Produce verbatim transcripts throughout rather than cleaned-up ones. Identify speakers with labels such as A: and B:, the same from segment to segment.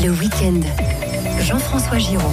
A: Le week-end, Jean-François Giraud.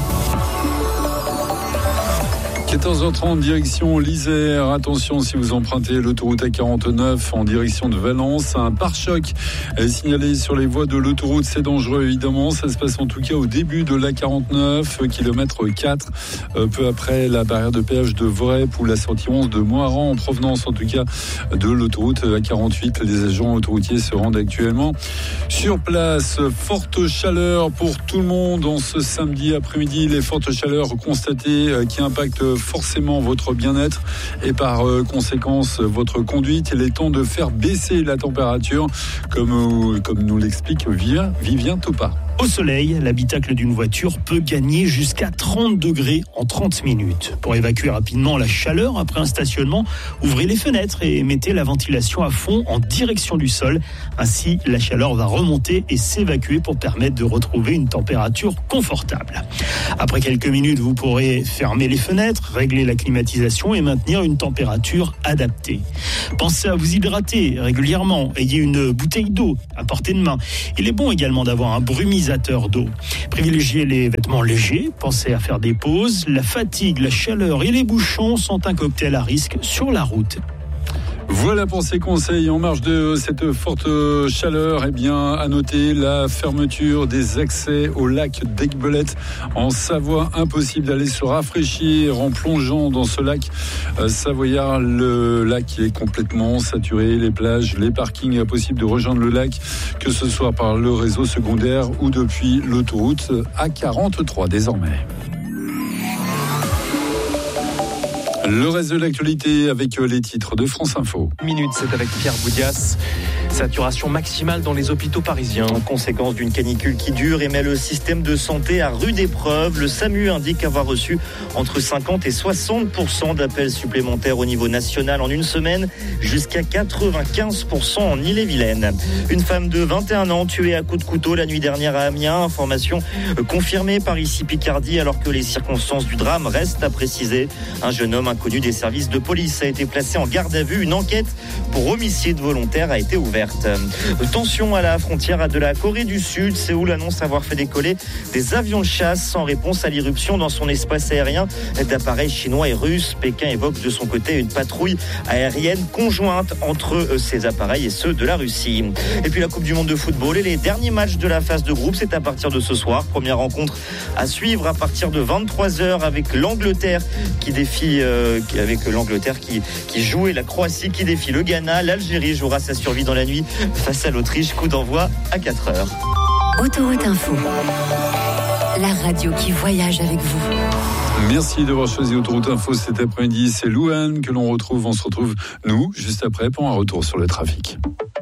B: quatorze heures trente, direction l'Isère. Attention si vous empruntez l'autoroute A quarante-neuf en direction de Valence. Un pare-choc est signalé sur les voies de l'autoroute. C'est dangereux évidemment. Ça se passe en tout cas au début de l'A quarante-neuf, kilomètre quatre, peu après la barrière de péage de Vorep ou la sortie onze de Moiran en provenance en tout cas de l'autoroute A quarante-huit. Les agents autoroutiers se rendent actuellement sur place. Forte chaleur pour tout le monde en ce samedi après-midi. Les fortes chaleurs constatées qui impactent forcément votre bien-être et par euh, conséquence votre conduite. Il est temps de faire baisser la température comme, euh, comme nous l'explique Vivien, Vivien Topa.
C: Au soleil, l'habitacle d'une voiture peut gagner jusqu'à trente degrés en trente minutes. Pour évacuer rapidement la chaleur après un stationnement, ouvrez les fenêtres et mettez la ventilation à fond en direction du sol. Ainsi, la chaleur va remonter et s'évacuer pour permettre de retrouver une température confortable. Après quelques minutes, vous pourrez fermer les fenêtres, régler la climatisation et maintenir une température adaptée. Pensez à vous hydrater régulièrement. Ayez une bouteille d'eau à portée de main. Il est bon également d'avoir un brumisateur d'eau. Privilégiez les vêtements légers, pensez à faire des pauses. La fatigue, la chaleur et les bouchons sont un cocktail à risque sur la route.
B: Voilà pour ces conseils en marge de cette forte chaleur. Eh bien, à noter la fermeture des accès au lac d'Aiguebelette en Savoie. Impossible d'aller se rafraîchir en plongeant dans ce lac savoyard. Le lac est complètement saturé. Les plages, les parkings, impossible de rejoindre le lac, que ce soit par le réseau secondaire ou depuis l'autoroute A quarante-trois désormais. Le reste de l'actualité avec les titres de France Info.
D: Minute, c'est avec Pierre Boudias. Saturation maximale dans les hôpitaux parisiens. En conséquence d'une canicule qui dure et met le système de santé à rude épreuve, le SAMU indique avoir reçu entre cinquante et soixante pour cent d'appels supplémentaires au niveau national en une semaine, jusqu'à quatre-vingt-quinze pour cent en Ille-et-Vilaine. Une femme de vingt et un ans tuée à coups de couteau la nuit dernière à Amiens. Information confirmée par ici Picardie, alors que les circonstances du drame restent à préciser. Un jeune homme inconnu des services de police a été placé en garde à vue. Une enquête pour homicide volontaire a été ouverte. Tension à la frontière de la Corée du Sud. Séoul annonce avoir fait décoller des avions de chasse en réponse à l'irruption dans son espace aérien d'appareils chinois et russes. Pékin évoque de son côté une patrouille aérienne conjointe entre ces appareils et ceux de la Russie. Et puis la Coupe du Monde de football et les derniers matchs de la phase de groupe, c'est à partir de ce soir. Première rencontre à suivre à partir de vingt-trois heures avec l'Angleterre qui défie euh, avec l'Angleterre qui, qui joue et la Croatie qui défie le Ghana. L'Algérie jouera sa survie dans la nuit face à l'Autriche. Coup d'envoi à quatre heures.
A: Autoroute Info, la radio qui voyage avec vous.
B: Merci d'avoir choisi Autoroute Info cet après-midi. C'est Louane que l'on retrouve. On se retrouve, nous, juste après, pour un retour sur le trafic.